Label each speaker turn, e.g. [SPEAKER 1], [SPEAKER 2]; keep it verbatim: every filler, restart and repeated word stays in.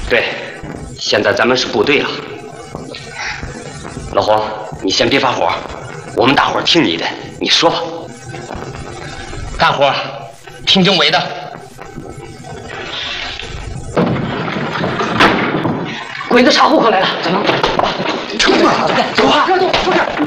[SPEAKER 1] 对，现在咱们是部队了。老黄，你先别发火，我们大伙儿听你的，你说吧。干活，听政委的。鬼子查户口来了，走，
[SPEAKER 2] 冲啊！走啊！
[SPEAKER 1] 不要动，出事！